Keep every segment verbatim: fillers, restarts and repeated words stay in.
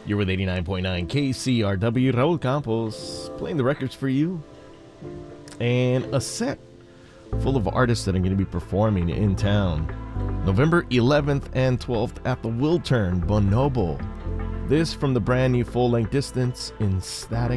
You're with eighty-nine point nine K C R W. Raul Campos playing the records for you. And a set full of artists that are going to be performing in town. November eleventh and twelfth at the Wiltern, Bonobo. This from the brand new full-length Distance in Static.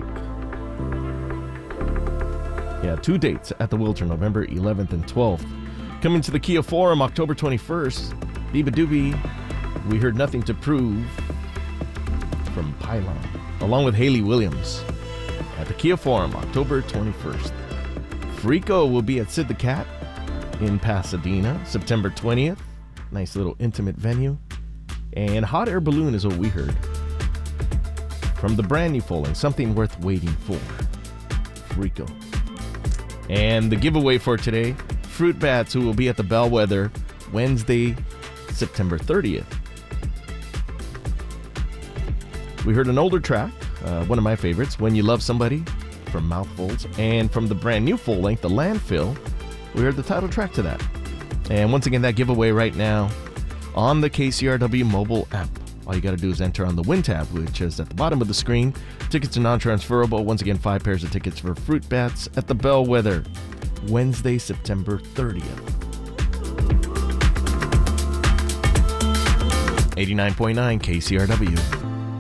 Yeah, two dates at the Wiltern, November eleventh and twelfth. Coming to the Kia Forum, October twenty-first. Biba Doobie, We Heard Nothing to Prove from Pylon, along with Hayley Williams at the Kia Forum, October twenty-first. Freako will be at Sid the Cat in Pasadena, September twentieth. Nice little intimate venue. And Hot Air Balloon is what we heard from the brand new full-length, Something Worth Waiting For, Freako. And the giveaway for today, Fruit Bats, who will be at the Bellwether Wednesday, September thirtieth. We heard an older track, uh, one of my favorites, When You Love Somebody, from Mouthfuls. And from the brand new full-length, The Landfill, we heard the title track to that. And once again, that giveaway right now on the K C R W mobile app. All you got to do is enter on the Win tab, which is at the bottom of the screen. Tickets are non-transferable. Once again, five pairs of tickets for Fruit Bats at the Bellwether, Wednesday, September thirtieth. eighty-nine point nine K C R W.